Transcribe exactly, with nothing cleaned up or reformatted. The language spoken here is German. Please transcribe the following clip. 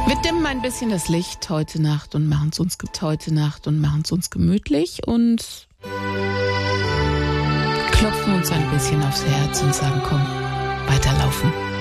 Wir dimmen ein bisschen das Licht heute Nacht und machen es uns heute Nacht und machen es uns gemütlich und klopfen uns ein bisschen aufs Herz und sagen, komm, weiterlaufen.